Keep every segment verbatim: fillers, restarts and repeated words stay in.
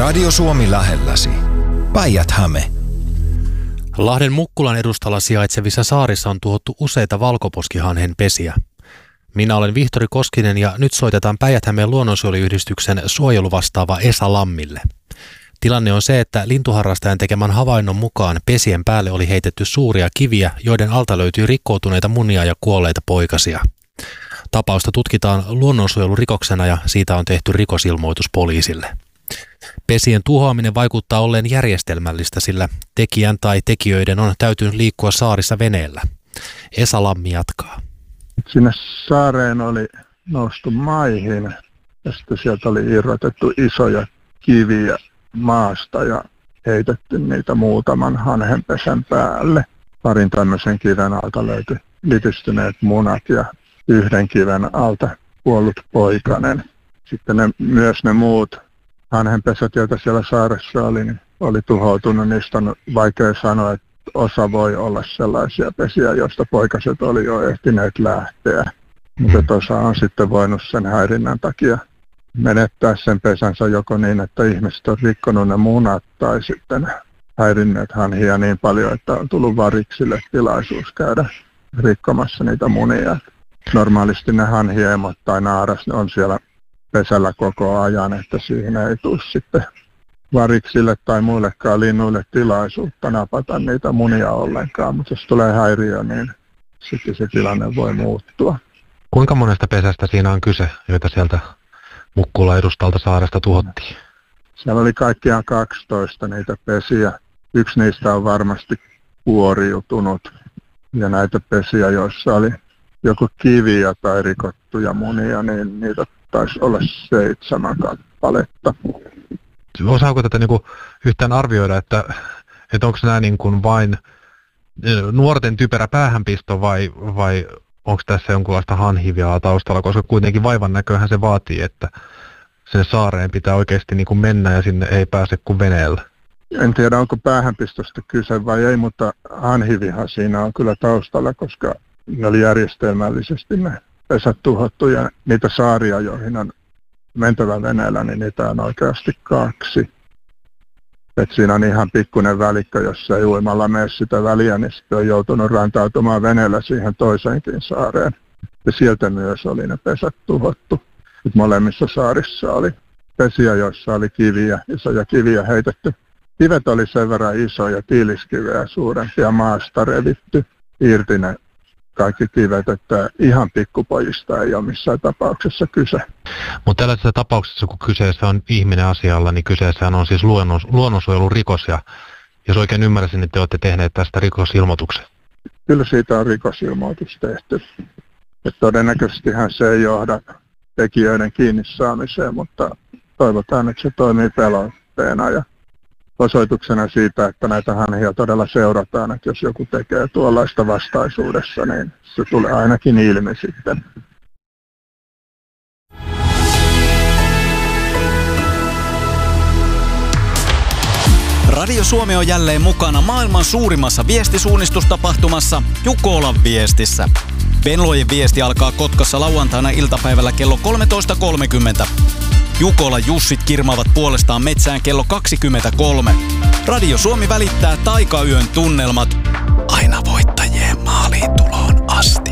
Radio Suomi lähelläsi. Päijät-Häme. Lahden Mukkulan edustalla sijaitsevissa saarissa on tuhottu useita valkoposkihanhen pesiä. Minä olen Vihtori Koskinen ja nyt soitetaan Päijät-Hämeen luonnonsuojeluyhdistyksen suojeluvastaava Esa Lammille. Tilanne on se, että lintuharrastajan tekemän havainnon mukaan pesien päälle oli heitetty suuria kiviä, joiden alta löytyy rikkoutuneita munia ja kuolleita poikasia. Tapausta tutkitaan luonnonsuojelurikoksena ja siitä on tehty rikosilmoitus poliisille. Pesien tuhoaminen vaikuttaa olleen järjestelmällistä, sillä tekijän tai tekijöiden on täytynyt liikkua saarissa veneellä. Esa Lammi jatkaa. Sinne saareen oli noustu maihin ja sitten sieltä oli irrotettu isoja kiviä maasta ja heitetty niitä muutaman hanhenpesän päälle. Parin tämmöisen kiven alta löytyi litistyneet munat ja yhden kiven alta kuollut poikanen. Sitten ne, myös ne muut hanhenpesät, joita siellä saaressa oli, niin oli tuhoutunut. Niistä on vaikea sanoa, että osa voi olla sellaisia pesiä, joista poikaset oli jo ehtineet lähteä. Mutta osa on sitten voinut sen häirinnän takia menettää sen pesänsä joko niin, että ihmiset on rikkonut ne munat tai sitten häirinneet hanhia niin paljon, että on tullut variksille tilaisuus käydä rikkomassa niitä munia. Normaalisti ne hanhiemot tai naaras on siellä pesällä koko ajan, että siihen ei tule sitten variksille tai muillekaan linnuille tilaisuutta napata niitä munia ollenkaan, mutta jos tulee häiriö, niin sitten se tilanne voi muuttua. Kuinka monesta pesästä siinä on kyse, joita sieltä Mukkulan edustalta saaresta tuhottiin? Siellä oli kaikkiaan kaksitoista niitä pesiä. Yksi niistä on varmasti kuoriutunut ja näitä pesiä, joissa oli joko kiviä tai rikottuja munia, niin niitä taisi olla seitsemän kappaletta. Osaako tätä niin kuin yhtään arvioida, että, että onko nämä niin kuin vain nuorten typerä päähänpisto vai, vai onko tässä jonkunlaista hanhiviaa taustalla, koska kuitenkin vaivan näköhän se vaatii, että sinne saareen pitää oikeasti niin kuin mennä ja sinne ei pääse kuin veneellä. En tiedä, onko päähänpistosta kyse vai ei, mutta hanhiviha siinä on kyllä taustalla, koska ne oli järjestelmällisesti ne pesät tuhottu ja niitä saaria, joihin on mentävä veneellä, niin niitä on oikeasti kaksi. Et siinä on ihan pikkuinen välikkö, jos ei uimalla mene sitä väliä, niin sitten on joutunut rantautumaan veneellä siihen toiseenkin saareen. Ja sieltä myös oli ne pesät tuhottu. Nyt molemmissa saarissa oli pesiä, joissa oli kiviä, isoja kiviä heitetty. Kivet oli sen verran isoja, tiiliskiveä suurempia maasta revitty irti ne kaikki kivet, että ihan pikkupojista ei ole missään tapauksessa kyse. Mutta tällaisessa tapauksessa, kun kyseessä on ihminen asialla, niin kyseessähän on siis luonnon, luonnonsuojelurikos, ja jos oikein ymmärräsin, niin te olette tehneet tästä rikosilmoituksen. Kyllä siitä on rikosilmoitus tehty. Et todennäköisestihän se ei johda tekijöiden kiinni saamiseen, mutta toivotaan, että se toimii pelotteena ja osoituksena siitä, että näitä hanhia todella seurataan, että jos joku tekee tuollaista vastaisuudessa, niin se tulee ainakin ilmi sitten. Radio Suomi on jälleen mukana maailman suurimmassa viestisuunnistustapahtumassa Jukolan viestissä. Venlojen viesti alkaa Kotkassa lauantaina iltapäivällä kello kolmetoista kolmekymmentä. Jukolan Jussit kirmaavat puolestaan metsään kello kaksikymmentäkolme. Radio Suomi välittää taikayön tunnelmat aina voittajien maaliin tuloon asti.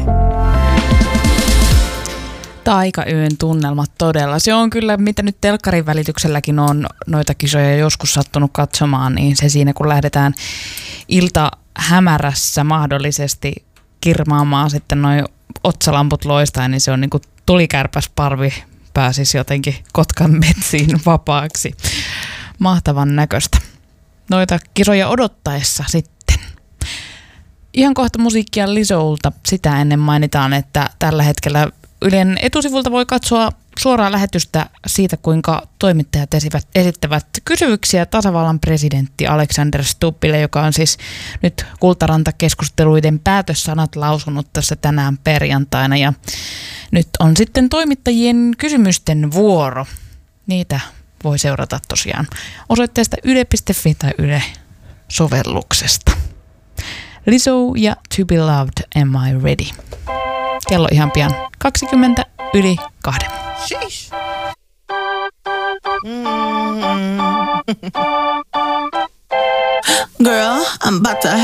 Taikayön tunnelmat todella. Se on kyllä, mitä nyt telkkarin välitykselläkin on noita kisoja joskus sattunut katsomaan, niin se siinä kun lähdetään ilta hämärässä mahdollisesti kirmaamaan sitten noin otsalamput loistaen, niin se on niin kuin tulikärpäsparvi pääsisi jotenkin Kotkan metsiin vapaaksi. Mahtavan näköistä. Noita kisoja odottaessa sitten. Ihan kohta musiikkia Lizzoulta. Sitä ennen mainitaan, että tällä hetkellä Ylen etusivulta voi katsoa suoraa lähetystä siitä, kuinka toimittajat esittävät kysymyksiä tasavallan presidentti Alexander Stubbille, joka on siis nyt Kultaranta-keskusteluiden päätössanat lausunut tässä tänään perjantaina. Ja nyt on sitten toimittajien kysymysten vuoro. Niitä voi seurata tosiaan osoitteesta yle piste fi tai Yle-sovelluksesta. Lizzo ja To Be Loved, Am I Ready? Kello ihan pian kaksikymmentä yli kahden. Sheesh. Mm-hmm. Girl, I'm about to